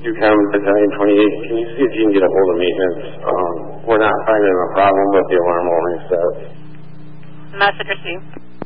Buchanan Battalion 28. Can you see if you can get a hold of maintenance? We're not finding a problem with the alarm warning set. Message received.